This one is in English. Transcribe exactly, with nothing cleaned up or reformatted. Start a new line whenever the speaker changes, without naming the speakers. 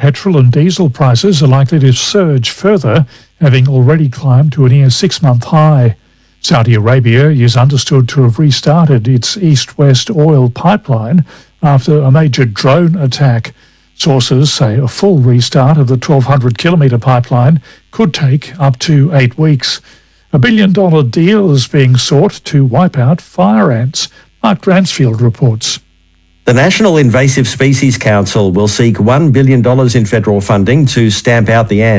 petrol and diesel prices are likely to surge further, having already climbed to a near six-month high. Saudi Arabia is understood to have restarted its east-west oil pipeline after a major drone attack. Sources say a full restart of the twelve hundred kilometre pipeline could take up to eight weeks. A billion-dollar deal is being sought to wipe out fire ants. Mark Dransfield reports.
The National Invasive Species Council will seek one billion dollars in federal funding to stamp out the ants.